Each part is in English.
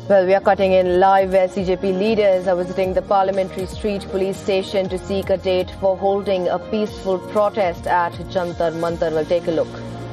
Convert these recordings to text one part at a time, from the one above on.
Well, we are cutting in live where CJP leaders are visiting the Parliamentary Street police station to seek a date for holding a peaceful protest at Jantar Mantar. We'll take a look.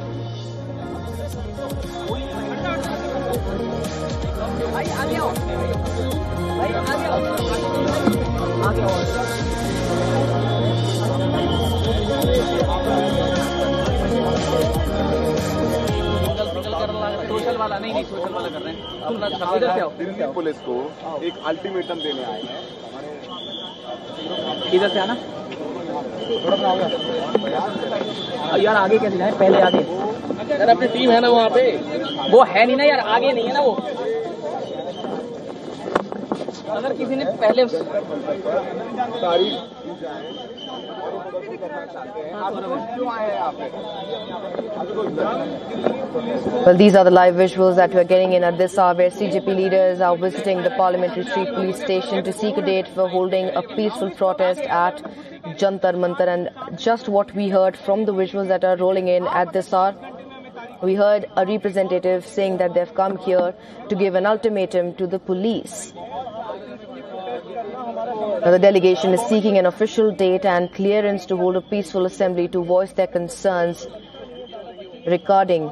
Social वाला नहीं social वाला कर रहे हैं। Delhi police को एक ultimatum देने आए हैं। इधर से आना यार, आगे कैसे जाए? पहले आगे यार, अपनी टीम है ना वहाँ पे। वो है नहीं ना यार, आगे नहीं है ना वो। अगर किसी ने पहले सारी Well, these are the live visuals that we are getting in at this hour where CJP leaders are visiting the Parliamentary Street police station to seek a date for holding a peaceful protest at Jantar Mantar. And just what we heard from the visuals that are rolling in at this hour, we heard a representative saying that they've come here to give an ultimatum to the police. Now, the delegation is seeking an official date and clearance to hold a peaceful assembly to voice their concerns regarding.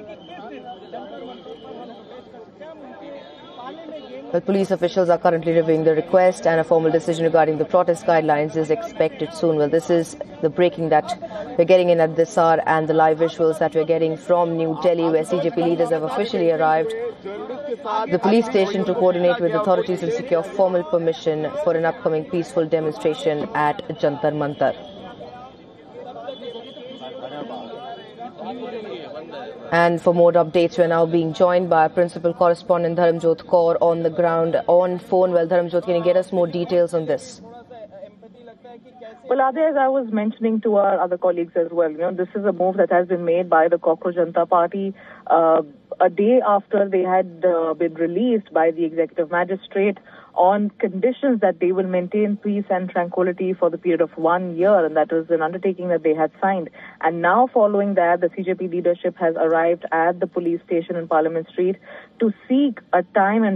The police officials are currently reviewing the request and a formal decision regarding the protest guidelines is expected soon. Well, this is the breaking that we're getting in at this hour and the live visuals that we're getting from New Delhi where CJP leaders have officially arrived the police station to coordinate with authorities and secure formal permission for an upcoming peaceful demonstration at Jantar Mantar. And for more updates, we're now being joined by our principal correspondent Dharamjot Kaur on the ground on phone. Well, Dharamjot, can you get us more details on this? Well, Adi, as I was mentioning to our other colleagues as well, this is a move that has been made by the Cockroach Janata Party a day after they had been released by the executive magistrate on conditions that they will maintain peace and tranquility for the period of 1 year, and that was an undertaking that they had signed. And now following that, the CJP leadership has arrived at the police station in Parliament Street to seek a time and